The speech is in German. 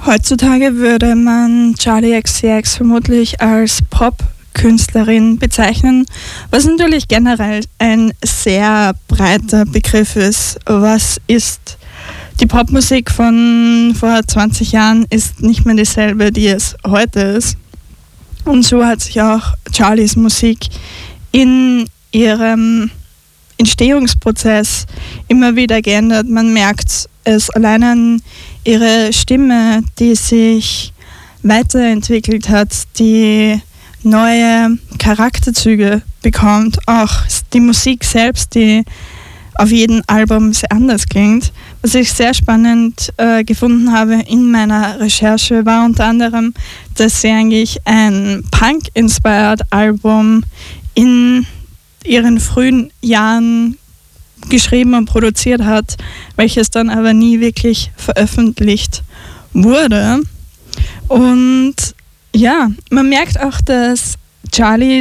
Heutzutage würde man Charli XCX vermutlich als Pop-Künstlerin bezeichnen, was natürlich generell ein sehr breiter Begriff ist. Was ist die Popmusik von vor 20 Jahren ist nicht mehr dieselbe, die es heute ist. Und so hat sich auch Charlis Musik in ihrem Entstehungsprozess immer wieder geändert. Man merkt es allein an ihrer Stimme, die sich weiterentwickelt hat, die neue Charakterzüge bekommt. Auch die Musik selbst, die auf jedem Album sehr anders klingt. Was ich sehr spannend gefunden habe in meiner Recherche, war unter anderem, dass sie eigentlich ein Punk-inspired Album in ihren frühen Jahren geschrieben und produziert hat, welches dann aber nie wirklich veröffentlicht wurde. Und ja, man merkt auch, dass Charli